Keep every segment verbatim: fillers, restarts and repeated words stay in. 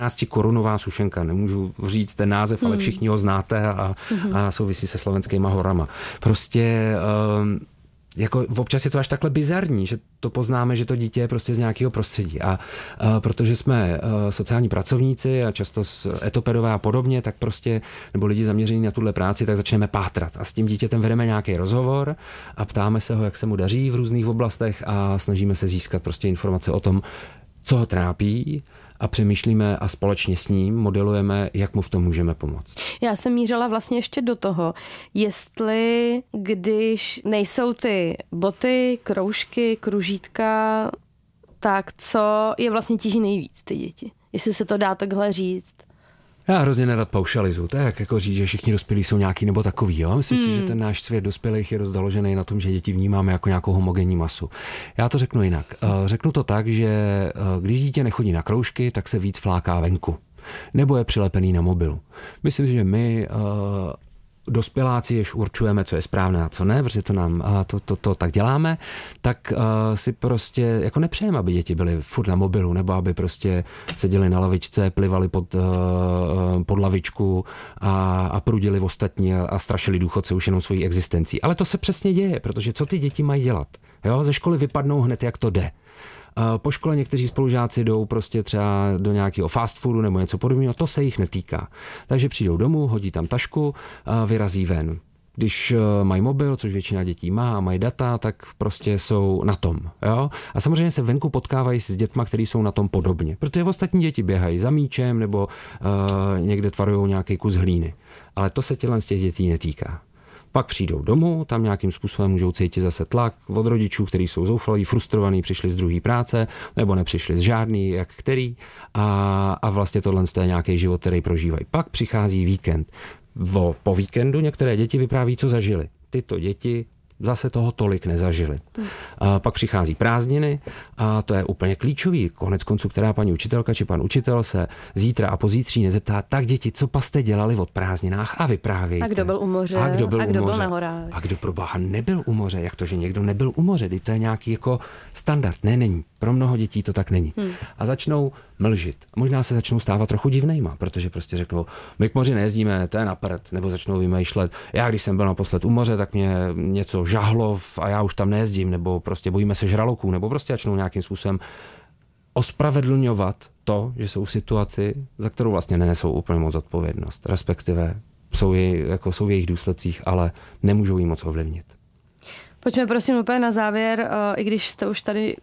korunová sušenka, nemůžu říct ten název, ale všichni ho znáte a, a souvisí se Slovenskýma horama. Prostě um, jako občas je to až takhle bizarní, že to poznáme, že to dítě je prostě z nějakého prostředí. A, a protože jsme a, sociální pracovníci a často etopedové a podobně, tak prostě, nebo lidi zaměření na tuhle práci, tak začneme pátrat. A s tím dítětem vedeme nějaký rozhovor a ptáme se ho, jak se mu daří v různých oblastech a snažíme se získat prostě informace o tom, co ho trápí, a přemýšlíme a společně s ním modelujeme, jak mu v tom můžeme pomoct. Já jsem mířila vlastně ještě do toho, jestli když nejsou ty boty, kroužky, kružítka, tak co je vlastně tíží nejvíc ty děti? Jestli se to dá takhle říct. Já hrozně nerad paušalizuju. To je jak jako říct, že všichni dospělí jsou nějaký nebo takový. Jo? Myslím hmm. si, že ten náš svět dospělých je dost založený na tom, že děti vnímáme jako nějakou homogenní masu. Já to řeknu jinak. Řeknu to tak, že když dítě nechodí na kroužky, tak se víc fláká venku. Nebo je přilepený na mobilu. Myslím si, že my dospěláci, jež určujeme, co je správné a co ne, protože to nám to, to, to tak děláme, tak uh, si prostě jako nepřejeme, aby děti byly furt na mobilu, nebo aby prostě seděli na lavičce, plivali pod, uh, pod lavičku a, a prudili v ostatní a, a strašili důchodce už jenom svojí existencí. Ale to se přesně děje, protože co ty děti mají dělat? Jo? Ze školy vypadnou hned, jak to jde. Po škole někteří spolužáci jdou prostě třeba do nějakého fast foodu nebo něco podobného, to se jich netýká. Takže přijdou domů, hodí tam tašku a vyrazí ven. Když mají mobil, což většina dětí má a mají data, tak prostě jsou na tom. Jo? A samozřejmě se venku potkávají s dětma, kteří jsou na tom podobně. Protože ostatní děti běhají za míčem nebo uh, někde tvarujou nějaký kus hlíny. Ale to se těchto z těch dětí netýká. Pak přijdou domů, tam nějakým způsobem můžou cítit zase tlak od rodičů, kteří jsou zoufalí, frustrovaní, přišli z druhé práce, nebo nepřišli z žádný, jak který. A, a vlastně tohle je nějaký život, který prožívají. Pak přichází víkend. Vo, po víkendu některé děti vypráví, co zažili. Tyto děti zase toho tolik nezažili. A pak přichází prázdniny a to je úplně klíčový. Konec konců, která paní učitelka či pan učitel se zítra a pozítří nezeptá, tak děti, co pa jste dělali od prázdninách a vyprávějte. A kdo byl u moře? A kdo byl, a kdo u moře? byl na horách? A kdo pro boha nebyl u moře? Jak to, že někdo nebyl u moře? To je nějaký jako standard. Ne, není. Pro mnoho dětí to tak není. Hmm. A začnou mlžit. Možná se začnou stávat trochu divnejma, protože prostě řeknou, my k moři nejezdíme, to je na prd, nebo začnou vymýšlet, já když jsem byl naposled u moře, tak mě něco žahlo a já už tam nejezdím, nebo prostě bojíme se žraloků, nebo prostě začnou nějakým způsobem ospravedlňovat to, že jsou v situaci, za kterou vlastně nenesou úplně moc odpovědnost, respektive jsou, jej, jako jsou v jejich důsledcích, ale nemůžou jí moc ovlivnit. Pojďme prosím úplně na závěr, i když jste už tady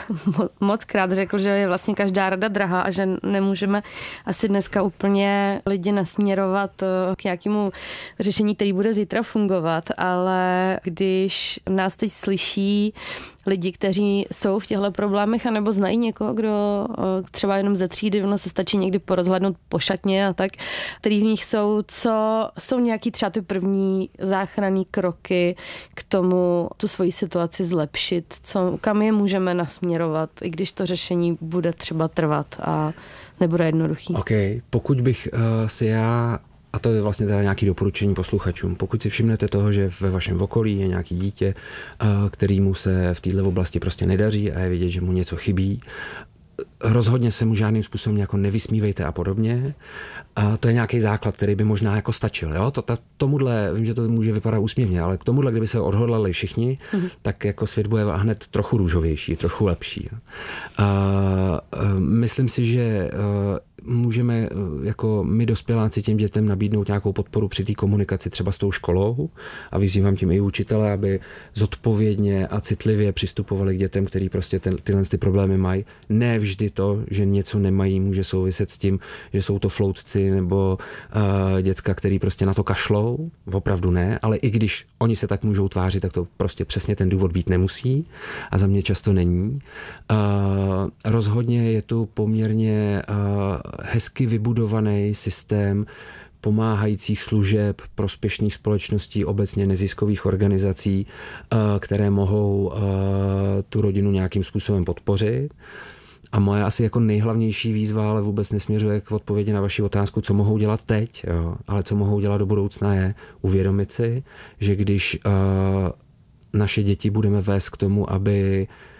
moc krát řekl, že je vlastně každá rada drahá a že nemůžeme asi dneska úplně lidi nasměrovat k nějakému řešení, který bude zítra fungovat, ale když nás teď slyší lidi, kteří jsou v těchto problémech, anebo znají někoho, kdo třeba jenom ze třídy, ono se stačí někdy porozhlednout po šatně a tak, který v nich jsou, co jsou nějaký třeba ty první záchranný kroky k tomu tu svoji situaci zlepšit, co, kam je můžeme nasměrovat, i když to řešení bude třeba trvat a nebude jednoduchý. OK, pokud bych uh, si já a to je vlastně teda nějaké doporučení posluchačům. Pokud si všimnete toho, že ve vašem okolí je nějaký dítě, kterému se v této oblasti prostě nedaří a je vidět, že mu něco chybí, rozhodně se mu žádným způsobem jako nevysmívejte a podobně. A to je nějaký základ, který by možná jako stačil. Jo? To, ta, tomuhle, vím, že to může vypadat úsměvně, ale k tomuhle, kdyby se odhodlali všichni, mm-hmm. tak jako svět bude hned trochu růžovější, trochu lepší. Jo? A, a, myslím si, že a, můžeme jako my dospěláci těm dětem nabídnout nějakou podporu při té komunikaci třeba s tou školou a vyzývám tím i učitele, aby zodpovědně a citlivě přistupovali k dětem, který prostě ten, tyhle ty problémy mají. Ne vždy to, že něco nemají, může souviset s tím, že jsou to floutci nebo uh, děcka, který prostě na to kašlou. Opravdu ne, ale i když oni se tak můžou tvářit, tak to prostě přesně ten důvod být nemusí a za mě často není. Uh, rozhodně je tu poměrně uh, hezky vybudovaný systém pomáhajících služeb, prospěšných společností, obecně neziskových organizací, které mohou tu rodinu nějakým způsobem podpořit. A moje asi jako nejhlavnější výzva, ale vůbec nesměřuje k odpovědi na vaši otázku, co mohou dělat teď, jo, ale co mohou dělat do budoucna je uvědomit si, že když naše děti budeme vést k tomu, aby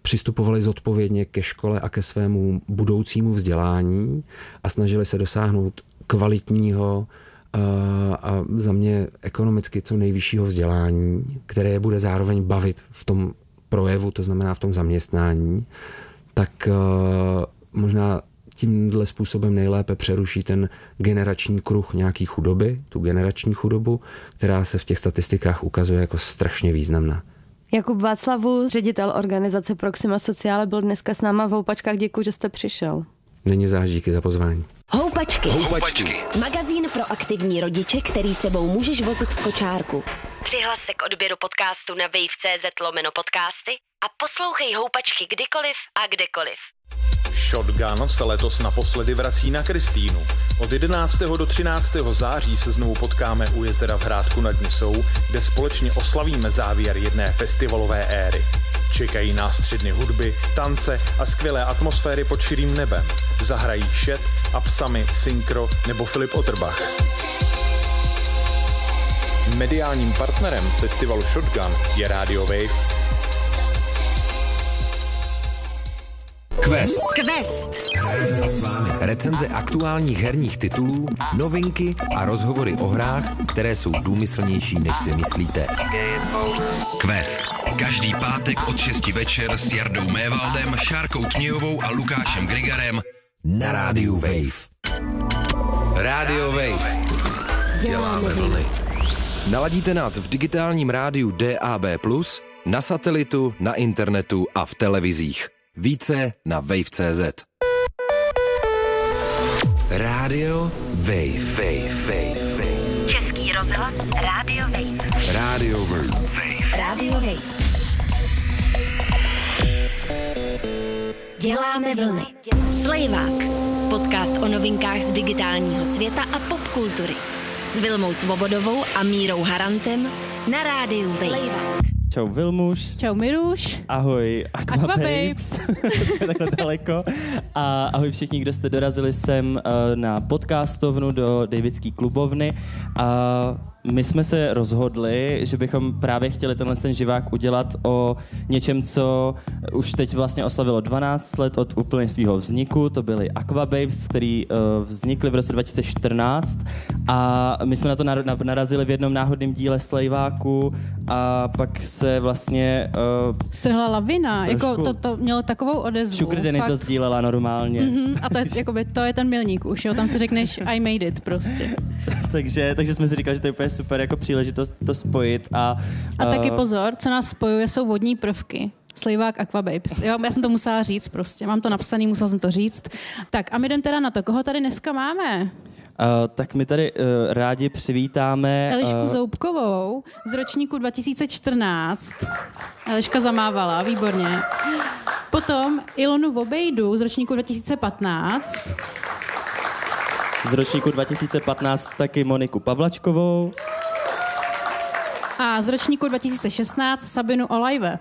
přistupovali zodpovědně ke škole a ke svému budoucímu vzdělání a snažili se dosáhnout kvalitního a za mě ekonomicky co nejvyššího vzdělání, které je bude zároveň bavit v tom projevu, to znamená v tom zaměstnání, tak možná tímhle způsobem nejlépe přeruší ten generační kruh nějaký chudoby, tu generační chudobu, která se v těch statistikách ukazuje jako strašně významná. Jakub Václavu, ředitel organizace Proxima Sociale, byl dneska s náma v Houpačkách. Děkuji, že jste přišel. Není záž, díky za pozvání. Houpačky. Houpačky. Magazín pro aktivní rodiče, který sebou můžeš vozit v kočárku. Přihlas se k odběru podcastu na wave tečka cé zet lomeno podcasty a poslouchej Houpačky kdykoliv a kdekoliv. Shotgun se letos naposledy vrací na Kristýnu. Od jedenáctého do třináctého září se znovu potkáme u jezera v Hrádku nad Nisou, kde společně oslavíme závěr jedné festivalové éry. Čekají nás tři dny hudby, tance a skvělé atmosféry pod širým nebem. Zahrají Šet, Apsami, Synchro nebo Filip Otterbach. Mediálním partnerem festivalu Shotgun je Radio Wave. Quest. Quest. Hrajeme si s vámi recenze aktuálních herních titulů, novinky a rozhovory o hrách, které jsou důmyslnější, než si myslíte. Quest. Každý pátek od šesti večer s Jardou Mévaldem, Šárkou Tmějovou a Lukášem Grigarem na rádiu Wave. Radio Wave. Děláme vlny. Naladíte nás v digitálním rádiu D A B plus, na satelitu, na internetu a v televizích. Více na wave tečka cé zet. Rádio Wave. Wave, Wave, Wave. Český rozhlas Radio Wave. Radio Wave. Radio Wave. Děláme vlny. Slejvák. Podcast o novinkách z digitálního světa a popkultury. S Vilmou Svobodovou a Mírou Harantem na rádiu Wave. Čau Vilmuš. Čau Miruš. Ahoj Aqua, Aqua Babes. Jsme takhle daleko. A ahoj všichni, kdo jste dorazili sem uh, na podcastovnu do Davidský klubovny. A my jsme se rozhodli, že bychom právě chtěli tenhle ten živák udělat o něčem, co už teď vlastně oslavilo dvanáct let od úplně svého vzniku. To byly Aqua Babes, který uh, vznikly v roce dva tisíce čtrnáct a my jsme na to narazili v jednom náhodném díle Slejváku a pak se vlastně... Uh, strhla lavina, jako to, to mělo takovou odezvu. Sugar Danny to sdílela normálně. Mm-hmm, a to je, jakoby, to je ten milník už, jo, tam si řekneš I made it prostě. takže, takže jsme si říkali, že to je úplně super jako příležitost to spojit. A, a uh, taky pozor, co nás spojuje, jsou vodní prvky. Slejvák Aqua Babes. Jo, já jsem to musela říct prostě, mám to napsaný, musela jsem to říct. Tak a my jdem teda na to, koho tady dneska máme? Uh, tak my tady uh, rádi přivítáme... Elišku uh, Zoubkovou z ročníku dva tisíce čtrnáct. Eliška zamávala, výborně. Potom Ilonu Vobejdu z ročníku dva tisíce patnáct. Z ročníku dva tisíce patnáct taky Moniku Pavlačkovou. A z ročníku dva tisíce šestnáct Sabinu Olajve.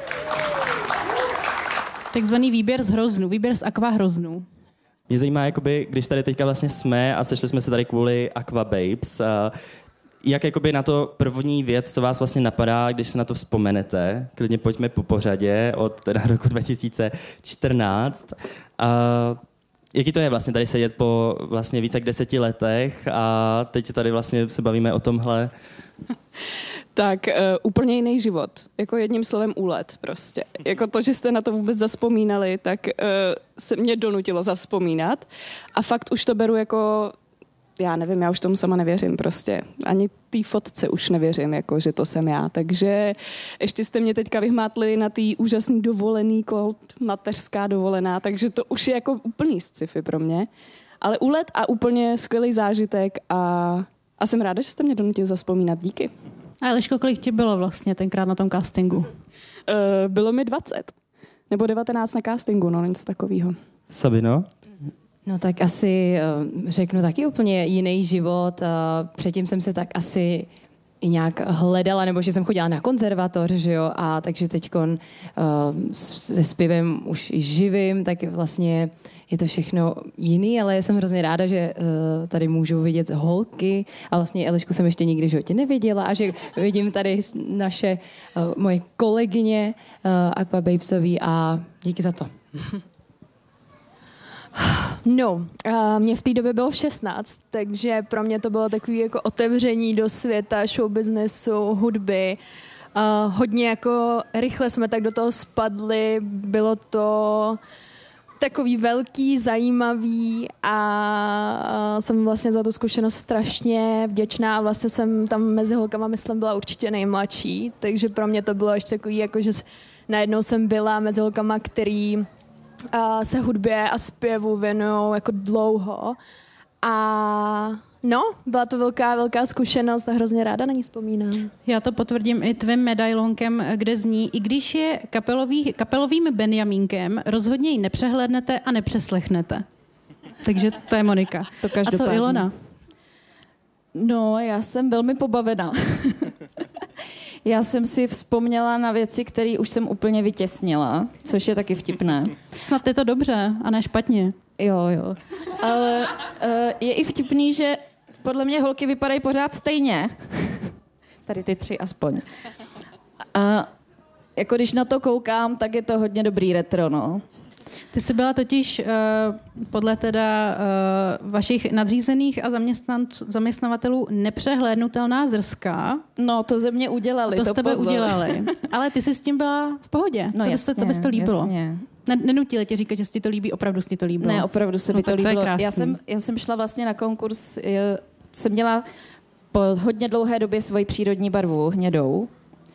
Takzvaný výběr z Hroznu, výběr z Aqua Hroznu. Mě zajímá, jakoby, když tady teďka vlastně jsme a sešli jsme se tady kvůli Aqua Babes, a jak jakoby na to první věc, co vás vlastně napadá, když se na to vzpomenete, klidně pojďme po pořadě od teda roku dva tisíce čtrnáct. A jaký to je vlastně tady sedět po vlastně více jak deseti letech a teď tady vlastně se bavíme o tomhle? Tak uh, úplně jiný život. Jako jedním slovem úlet prostě. Jako to, že jste na to vůbec zavzpomínali, tak uh, se mě donutilo zavzpomínat. A fakt už to beru jako, já nevím, já už tomu sama nevěřím prostě. Ani té fotce už nevěřím, jako, že to jsem já. Takže ještě jste mě teďka vyhmátli na té úžasný dovolený kolt, mateřská dovolená, takže to už je jako úplný sci-fi pro mě. Ale úlet a úplně skvělý zážitek a, a jsem ráda, že jste mě donutili zavzpomínat. Díky. A Eliško, kolik ti bylo vlastně tenkrát na tom castingu? Uh, bylo mi dvacet. Nebo devatenáct na castingu, no něco takového. Sabino? No tak asi uh, řeknu taky úplně jiný život. Uh, předtím jsem se tak asi i nějak hledala, nebo že jsem chodila na konzervatoř, že jo, a takže teďkon uh, se zpěvem už i živím, tak vlastně je to všechno jiný, ale jsem hrozně ráda, že uh, tady můžu vidět holky a vlastně Elišku jsem ještě nikdy v životě neviděla a že vidím tady naše uh, moje kolegyně uh, Aqua Babesový a díky za to. No, uh, mě v té době bylo šestnáct, takže pro mě to bylo takové jako otevření do světa showbiznesu, hudby. Uh, hodně jako rychle jsme tak do toho spadli, bylo to takový velký, zajímavý a jsem vlastně za tu zkušenost strašně vděčná a vlastně jsem tam mezi holkama, myslím, byla určitě nejmladší, takže pro mě to bylo ještě takový, jako že najednou jsem byla mezi holkama, který a se hudbě a zpěvu věnují jako dlouho. A no, byla to velká, velká zkušenost a hrozně ráda na ní vzpomínám. Já to potvrdím i tvým medailonkem, kde zní, i když je kapelový, kapelovým Benjamínkem, rozhodně ji nepřehlédnete a nepřeslechnete. Takže to je Monika. To a co Ilona? No, já jsem velmi pobavená. Já jsem si vzpomněla na věci, které už jsem úplně vytěsnila, což je taky vtipné. Snad je to dobře a ne špatně. Jo, jo. Ale uh, je i vtipný, že podle mě holky vypadají pořád stejně. Tady ty tři aspoň. A jako když na to koukám, tak je to hodně dobrý retro, no. Ty jsi byla totiž uh, podle teda uh, vašich nadřízených a zaměstnavatelů nepřehlédnutelná zrska. No, to ze mě udělali, to, to z tebe pozor. udělali. Ale ty jsi s tím byla v pohodě. No to jasně, to bys to líbilo. Jasně. Nenutili tě říkat, že si to líbí, opravdu si to líbilo. Ne, opravdu se mi no, to líbilo. To já, jsem, já jsem šla vlastně na konkurs, jsem měla po hodně dlouhé době svoji přírodní barvu, hnědou.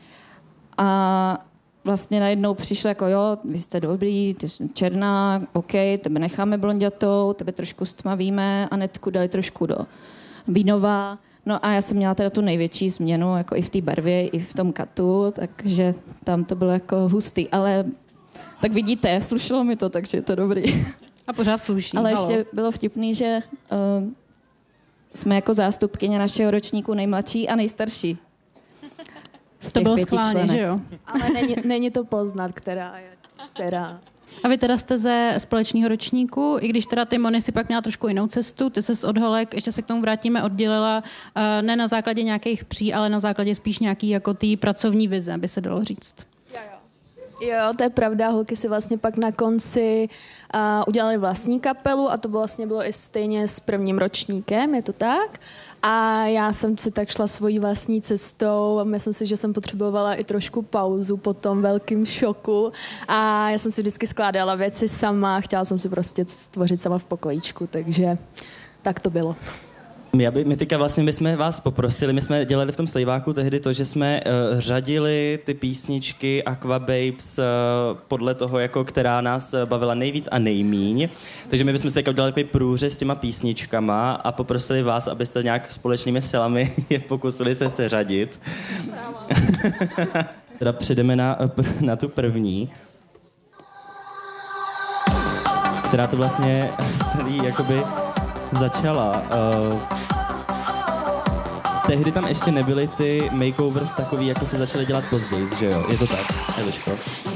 A vlastně najednou přišlo jako, jo, vy jste dobrý, ty jsi černá, OK, tebe necháme blondětou, tebe trošku stmavíme, Anetku dali trošku do vínová. No a já jsem měla teda tu největší změnu, jako i v té barvě, i v tom katu, takže tam to bylo jako hustý, ale tak vidíte, slušelo mi to, takže je to dobrý. A pořád sluší. Ale halo. ještě bylo vtipný, že uh, jsme jako zástupkyně našeho ročníku nejmladší a nejstarší. To bylo schválně, že jo? Ale není, není to poznat, která je která. A vy teda jste ze společného ročníku, i když teda ty Moni si pak měla trošku jinou cestu, ty ses od holek, ještě se k tomu vrátíme, oddělila uh, ne na základě nějakých pří, ale na základě spíš nějaký jako tý pracovní vize, by se dalo říct. Jo, jo. Jo, to je pravda, holky si vlastně pak na konci uh, udělali vlastní kapelu a to vlastně bylo i stejně s prvním ročníkem, je to tak? A já jsem si tak šla svojí vlastní cestou a myslím si, že jsem potřebovala i trošku pauzu po tom velkým šoku a já jsem si vždycky skládala věci sama, chtěla jsem si prostě stvořit sama v pokojíčku, takže tak to bylo. My, aby, my teďka vlastně my jsme vás poprosili, my jsme dělali v tom slejváku tehdy to, že jsme uh, řadili ty písničky Aqua Babes uh, podle toho, jako která nás bavila nejvíc a nejmíň. Takže my bychom si teďka udělali takový průřez s těma písničkama a poprosili vás, abyste nějak společnými silami je pokusili se seřadit. Teda přijdeme na, na tu první, která to vlastně celý jakoby začala. Uh, tehdy tam ještě nebyly ty makeovers takový, jako se začaly dělat později, že jo? Je to tak, Eliško?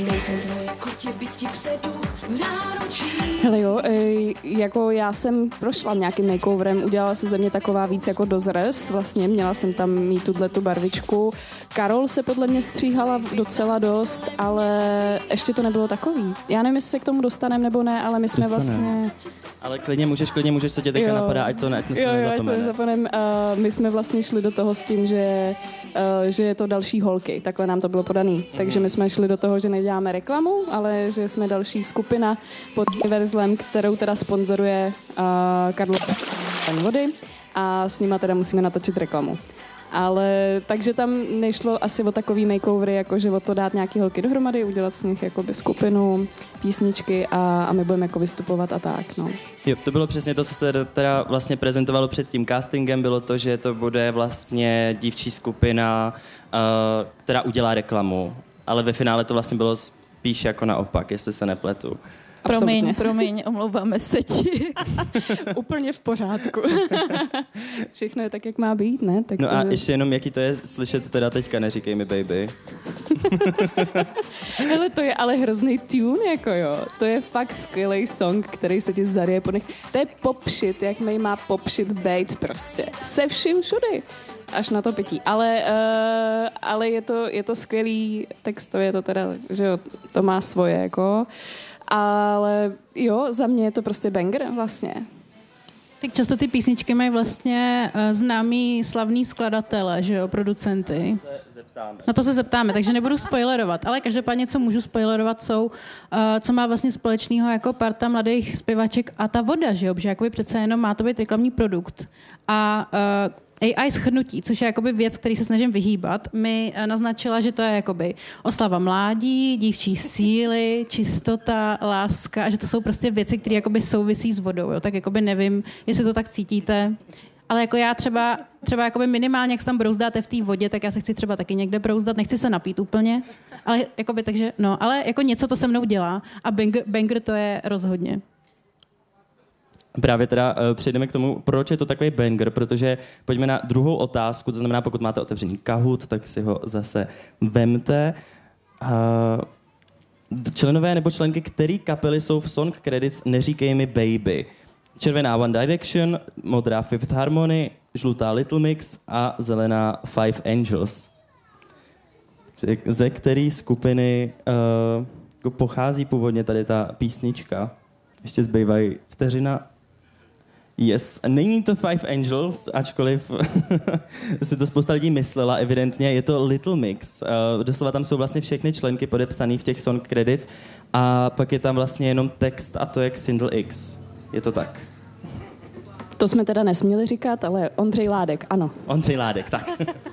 Hele jo, ej, jako já jsem prošla nějakým makeoverem, udělala se ze mě taková víc jako dozrst, vlastně měla jsem tam mít tuto barvičku. Karol se podle mě stříhala docela dost, ale ještě to nebylo takový. Já nevím, jestli se k tomu dostaneme nebo ne, ale my jsme Dostanem. vlastně... Ale klidně můžeš, klidně můžeš, co tě teďka napadá, ať to ne, ať to jo, jo, nezapomene. to nezapomenem. Uh, my jsme vlastně šli do toho s tím, že, uh, že je to další holky, takhle nám to bylo podaný. Mm. Takže my jsme šli do toho, že neděláme reklamu, ale že jsme další skupina pod Verzlem, kterou teda sponzoruje uh, Karlo Vody a s nima teda musíme natočit reklamu. Ale takže tam nešlo asi o takový makeovery, jako že o to dát nějaký holky dohromady, udělat z nich jakoby skupinu, písničky a, a my budeme jako vystupovat a tak, no. Jo, to bylo přesně to, co se teda vlastně prezentovalo před tím castingem, bylo to, že to bude vlastně dívčí skupina, uh, která udělá reklamu, ale ve finále to vlastně bylo spíš jako naopak, jestli se nepletu. Promiň, promiň, omlouváme se ti. Úplně v pořádku. Všechno je tak, jak má být, ne? Tak no to... a ještě jenom, jaký to je slyšet teda teďka, neříkej mi baby. Hele, to je ale hrozný tune, jako jo. To je fakt skvělý song, který se ti zaryje po nech. To je pop shit, jak mej má pop shit bejt prostě. Se vším všudy. Až na to pití. Ale, uh, ale je to, je to skvělý textově, to teda, že jo, to má svoje, jako. Ale jo, za mě je to prostě banger vlastně. Tak často ty písničky mají vlastně uh, známý slavný skladatele, že jo, producenty. Na to se zeptáme, takže nebudu spoilerovat, ale každopádně, co můžu spoilerovat, jsou, uh, co má vlastně společného jako parta mladých zpěvaček a ta voda, že jo, protože jakoby přece jenom má to být reklamní produkt. A uh, A I shrnutí, což je jakoby věc, který se snažím vyhýbat, mi naznačila, že to je jakoby oslava mládí, dívčí síly, čistota, láska a že to jsou prostě věci, které jakoby souvisí s vodou. Jo? Tak jakoby nevím, jestli to tak cítíte. Ale jako já třeba, třeba jakoby minimálně, jak se tam brouzdáte v té vodě, tak já se chci třeba taky někde brouzdat, nechci se napít úplně, ale jakoby takže, no, ale jako něco to se mnou dělá a banger, banger to je rozhodně. Právě teda uh, přejdeme k tomu, proč je to takový banger, protože pojďme na druhou otázku, to znamená, pokud máte otevřený Kahoot, tak si ho zase vemte. Uh, členové nebo členky, který kapely jsou v song credits Neříkej mi baby. Červená One Direction, modrá Fifth Harmony, žlutá Little Mix a zelená Five Angels. Ze které skupiny uh, pochází původně tady ta písnička? Ještě zbývají vteřina. Yes, není to Five Angels, ačkoliv si to spousta lidí myslela, evidentně, je to Little Mix. Uh, doslova tam jsou vlastně všechny členky podepsané v těch song credits a pak je tam vlastně jenom text a to je Single X. Je to tak? To jsme teda nesměli říkat, ale Ondřej Ládek, ano. Ondřej Ládek, tak.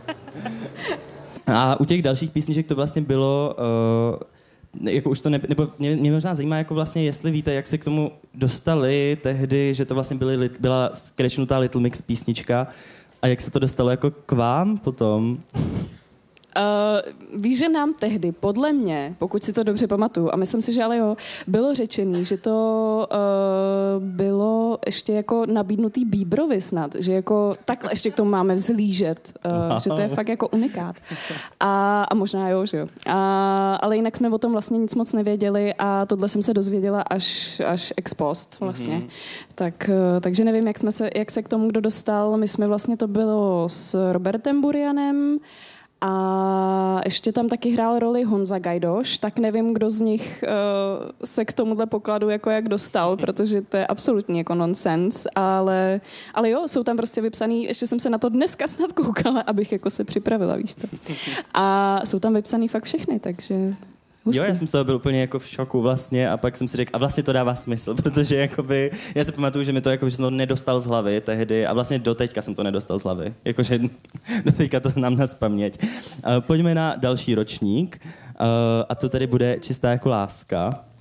A u těch dalších písniček to vlastně bylo... Uh, jako už to ne, nebo mě, mě možná zajímá, jako vlastně, jestli víte, jak se k tomu dostali tehdy, že to vlastně byly, byla skrechnutá Little Mix písnička a jak se to dostalo jako k vám potom? Uh, víš, že nám tehdy, podle mě, pokud si to dobře pamatuju, a myslím si, že ale jo, bylo řečený, že to uh, bylo ještě jako nabídnutý Bíbrovi snad, že jako takhle ještě k tomu máme vzlížet, uh, wow. Že to je fakt jako unikát. A, a možná jo, že jo. A, ale jinak jsme o tom vlastně nic moc nevěděli a tohle jsem se dozvěděla až, až ex post vlastně. Mm-hmm. Tak, uh, takže nevím, jak, jsme se, jak se k tomu kdo dostal. My jsme vlastně, to bylo s Robertem Burianem, a ještě tam taky hrál roli Honza Gajdoš, tak nevím, kdo z nich uh, se k tomuhle pokladu jako jak dostal, protože to je absolutní jako nonsens, ale, ale jo, jsou tam prostě vypsaný, ještě jsem se na to dneska snad koukala, abych jako se připravila, víš co. A jsou tam vypsaný fakt všechny, takže... Hustý. Jo, já jsem z toho byl úplně jako v šoku vlastně a pak jsem si řekl, a vlastně to dává smysl, protože jakoby, já si pamatuju, že mi to jako, že jsem to nedostal z hlavy tehdy a vlastně do teďka jsem to nedostal z hlavy, jakože do teďka to nám na paměť. Uh, pojďme na další ročník uh, a to tady bude Čistá jako láska.